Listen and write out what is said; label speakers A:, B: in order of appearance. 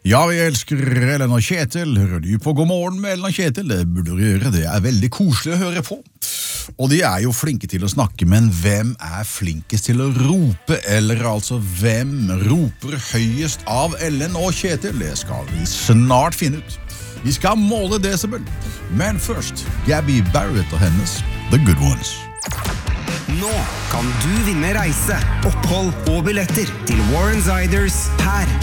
A: Ja, vi elsker Ellen og Kjetil. Hører du på God morgen med Ellen og Kjetil? Det burde du gjøre, det er veldig koselig å høre på. Og de er jo flinke til å snakke, men hvem er flinkest til å rope? Eller altså, hvem roper høyest av Ellen og Kjetil? Det skal vi snart finne ut. Vi skal måle decibel. Men først, Gabby Barrett og hennes The Good Ones.
B: Nå kan du vinne reise, opphold og billetter til Warren Ziders her